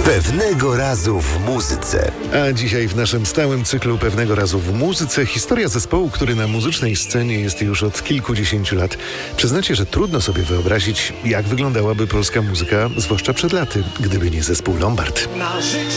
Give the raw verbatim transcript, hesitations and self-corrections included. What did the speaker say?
Pewnego razu w muzyce. A dzisiaj w naszym stałym cyklu Pewnego razu w muzyce historia zespołu, który na muzycznej scenie jest już od kilkudziesięciu lat. Przyznacie, że trudno sobie wyobrazić, jak wyglądałaby polska muzyka, zwłaszcza przed laty, gdyby nie zespół Lombard.